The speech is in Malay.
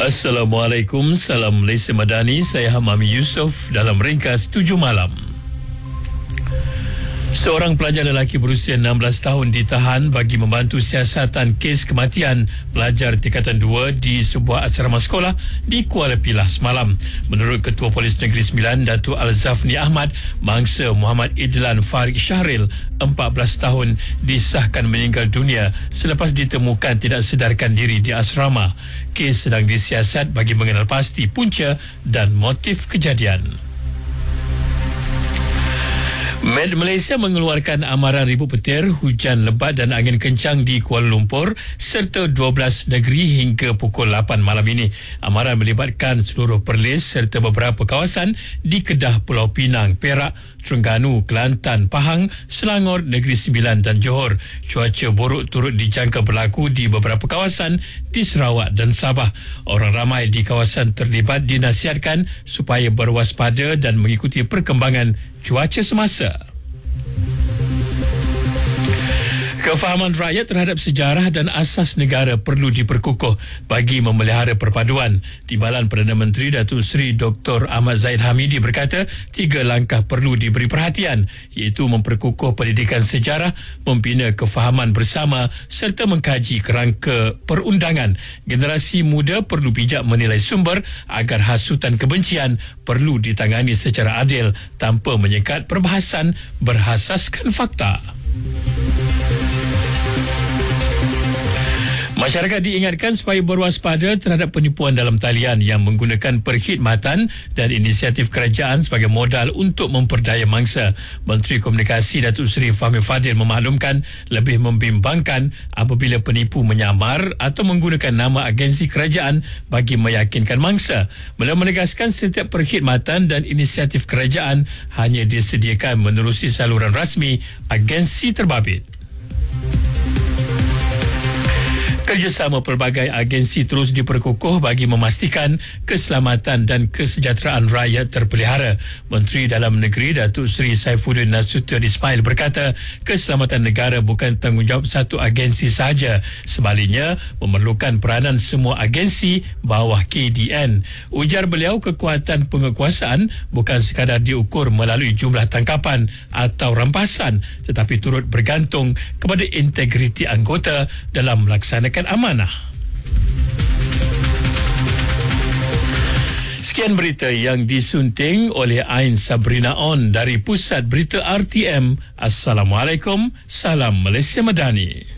Assalamualaikum, salam Malaysia Madani. Saya Hamami Yusof dalam ringkas 7 malam. Seorang pelajar lelaki berusia 16 tahun ditahan bagi membantu siasatan kes kematian pelajar tingkatan 2 di sebuah asrama sekolah di Kuala Pilah semalam. Menurut Ketua Polis Negeri Sembilan, Datuk Al-Zafni Ahmad, mangsa Muhammad Idlan Farid Syahril, 14 tahun, disahkan meninggal dunia selepas ditemukan tidak sedarkan diri di asrama. Kes sedang disiasat bagi mengenal pasti punca dan motif kejadian. Med Malaysia mengeluarkan amaran ribu petir, hujan lebat dan angin kencang di Kuala Lumpur serta 12 negeri hingga pukul 8 malam ini. Amaran melibatkan seluruh Perlis serta beberapa kawasan di Kedah, Pulau Pinang, Perak, Terengganu, Kelantan, Pahang, Selangor, Negeri Sembilan dan Johor. Cuaca buruk turut dijangka berlaku di beberapa kawasan di Sarawak dan Sabah. Orang ramai di kawasan terlibat dinasihatkan supaya berwaspada dan mengikuti perkembangan cuaca semasa. Kefahaman rakyat terhadap sejarah dan asas negara perlu diperkukuh bagi memelihara perpaduan. Timbalan Perdana Menteri Datuk Seri Dr. Ahmad Zahid Hamidi berkata 3 langkah perlu diberi perhatian, iaitu memperkukuh pendidikan sejarah, membina kefahaman bersama serta mengkaji kerangka perundangan. Generasi muda perlu bijak menilai sumber agar hasutan kebencian perlu ditangani secara adil tanpa menyekat perbahasan berasaskan fakta. Masyarakat diingatkan supaya berwaspada terhadap penipuan dalam talian yang menggunakan perkhidmatan dan inisiatif kerajaan sebagai modal untuk memperdaya mangsa. Menteri Komunikasi Datuk Seri Fahmi Fadil memaklumkan lebih membimbangkan apabila penipu menyamar atau menggunakan nama agensi kerajaan bagi meyakinkan mangsa. Beliau menegaskan setiap perkhidmatan dan inisiatif kerajaan hanya disediakan menerusi saluran rasmi agensi terbabit. Kerjasama pelbagai agensi terus diperkukuh bagi memastikan keselamatan dan kesejahteraan rakyat terpelihara. Menteri Dalam Negeri Datuk Seri Saifuddin Nasution Ismail berkata, keselamatan negara bukan tanggungjawab satu agensi sahaja. Sebaliknya, memerlukan peranan semua agensi bawah KDN. Ujar beliau, kekuatan penguasaan bukan sekadar diukur melalui jumlah tangkapan atau rampasan, tetapi turut bergantung kepada integriti anggota dalam melaksanakan amanah. Sekian berita yang disunting oleh Ain Sabrina On dari Pusat Berita RTM. Assalamualaikum, salam Malaysia Madani.